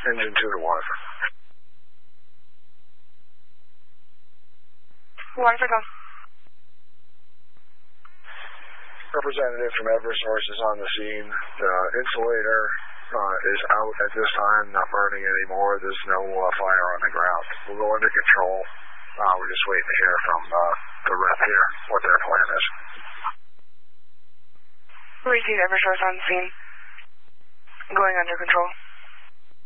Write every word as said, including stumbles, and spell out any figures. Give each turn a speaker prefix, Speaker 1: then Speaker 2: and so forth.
Speaker 1: Engine two to one.
Speaker 2: Waterford one.
Speaker 1: Representative from Eversource is on the scene. The insulator uh, is out at this time, not burning anymore. There's no uh, fire on the ground. We'll go under control. Uh, we're just waiting to hear from uh, the rep here what their plan is.
Speaker 2: Receive Eversource on the scene. Going under control.